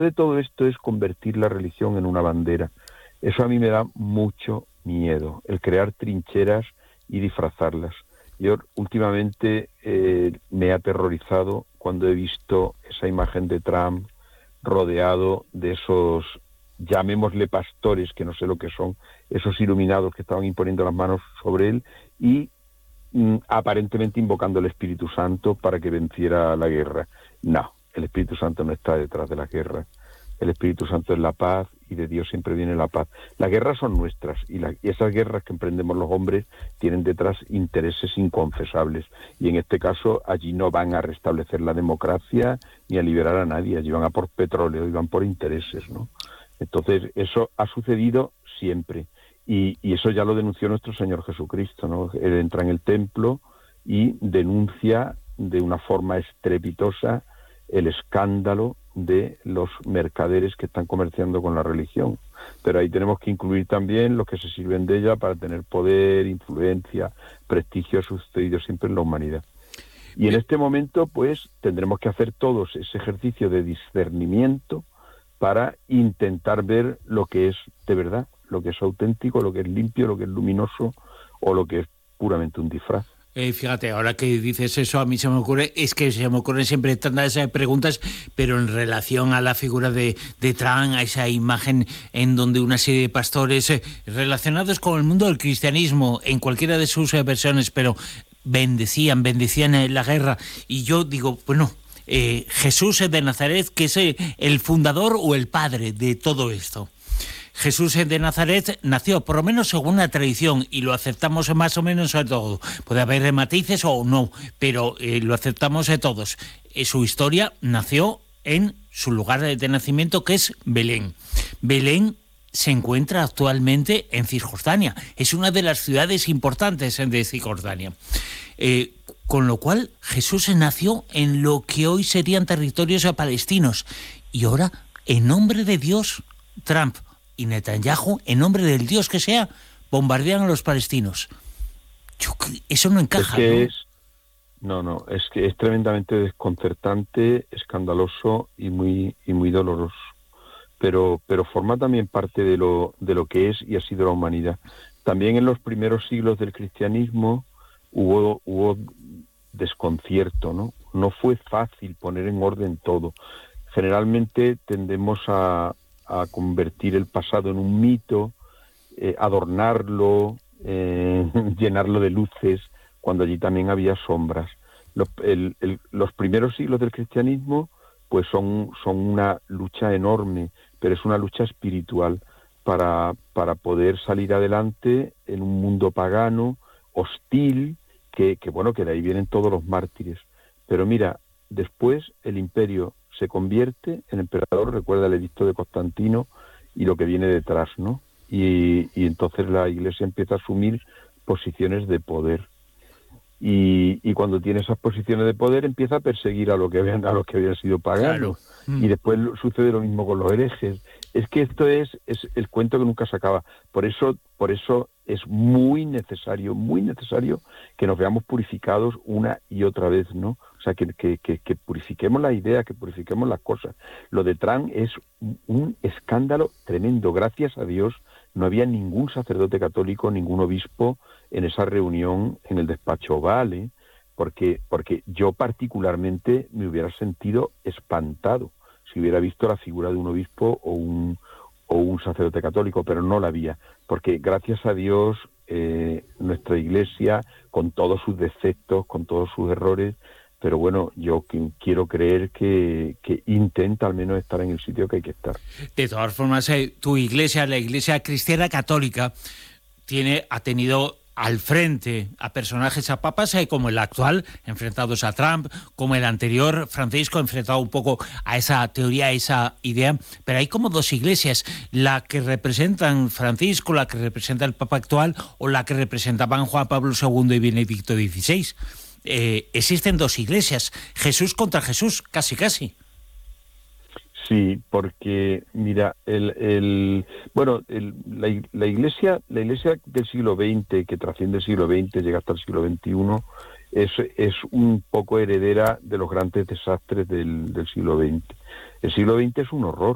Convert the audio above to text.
de todo esto es convertir la religión en una bandera. Eso a mí me da mucho miedo, el crear trincheras y disfrazarlas. Yo últimamente me he aterrorizado cuando he visto esa imagen de Trump rodeado de esos, llamémosle pastores, que no sé lo que son, esos iluminados que estaban imponiendo las manos sobre él y aparentemente invocando el Espíritu Santo para que venciera la guerra. No, el Espíritu Santo no está detrás de la guerra. El Espíritu Santo es la paz y de Dios siempre viene la paz. Las guerras son nuestras y esas guerras que emprendemos los hombres tienen detrás intereses inconfesables y en este caso allí no van a restablecer la democracia ni a liberar a nadie, allí van a por petróleo y van por intereses, ¿no? Entonces eso ha sucedido siempre y eso ya lo denunció nuestro Señor Jesucristo, ¿no? Él entra en el templo y denuncia de una forma estrepitosa el escándalo de los mercaderes que están comerciando con la religión. Pero ahí tenemos que incluir también los que se sirven de ella para tener poder, influencia, prestigio. Ha sucedido siempre en la humanidad. Y en este momento, pues, tendremos que hacer todos ese ejercicio de discernimiento para intentar ver lo que es de verdad, lo que es auténtico, lo que es limpio, lo que es luminoso o lo que es puramente un disfraz. Fíjate, ahora que dices eso, a mí se me ocurren siempre tantas preguntas, pero en relación a la figura de Trump, a esa imagen en donde una serie de pastores relacionados con el mundo del cristianismo, en cualquiera de sus versiones, pero bendecían la guerra. Y yo digo, bueno, Jesús de Nazaret, que es el fundador o el padre de todo esto. Jesús de Nazaret nació, por lo menos según la tradición, y lo aceptamos más o menos a todo. Puede haber matices o no, pero lo aceptamos a todos. Su historia nació en su lugar de nacimiento, que es Belén. Belén se encuentra actualmente en Cisjordania. Es una de las ciudades importantes de Cisjordania. Con lo cual, Jesús nació en lo que hoy serían territorios palestinos. Y ahora, en nombre de Dios, Trump y Netanyahu, en nombre del Dios que sea, bombardean a los palestinos. Eso no encaja, ¿no? Es que es tremendamente desconcertante, escandaloso y muy doloroso. Pero forma también parte de lo que es y ha sido la humanidad. También en los primeros siglos del cristianismo hubo desconcierto, ¿no? No fue fácil poner en orden todo. Generalmente tendemos a convertir el pasado en un mito, adornarlo, llenarlo de luces, cuando allí también había sombras. Los primeros siglos del cristianismo pues son una lucha enorme, pero es una lucha espiritual para poder salir adelante en un mundo pagano, hostil, que de ahí vienen todos los mártires. Pero mira, después el imperio se convierte en emperador, recuerda el edicto de Constantino y lo que viene detrás, ¿no? Y entonces la Iglesia empieza a asumir posiciones de poder. Y cuando tiene esas posiciones de poder empieza a perseguir a los que habían sido paganos. Claro. Y después sucede lo mismo con los herejes. Es que esto es el cuento que nunca se acaba. Por eso es muy necesario que nos veamos purificados una y otra vez, ¿no? O sea, que purifiquemos la idea, que purifiquemos las cosas. Lo de Trump es un escándalo tremendo. Gracias a Dios no había ningún sacerdote católico, ningún obispo en esa reunión en el despacho Oval, ¿eh? Porque yo particularmente me hubiera sentido espantado si hubiera visto la figura de un obispo o un sacerdote católico, pero no la había, porque gracias a Dios nuestra Iglesia, con todos sus defectos, con todos sus errores, pero bueno, yo quiero creer que intenta al menos estar en el sitio que hay que estar. De todas formas, tu Iglesia, la Iglesia Cristiana Católica, ha tenido al frente a personajes, a papas como el actual, enfrentados a Trump, como el anterior, Francisco, enfrentado un poco a esa teoría, a esa idea. Pero hay como dos iglesias, la que representan Francisco, la que representa el Papa actual, o la que representaban Juan Pablo II y Benedicto XVI. Existen dos iglesias, Jesús contra Jesús, casi. Sí, porque mira, la iglesia del siglo XX, que trasciende el siglo XX, llega hasta el siglo XXI, es un poco heredera de los grandes desastres del siglo XX. El siglo XX es un horror.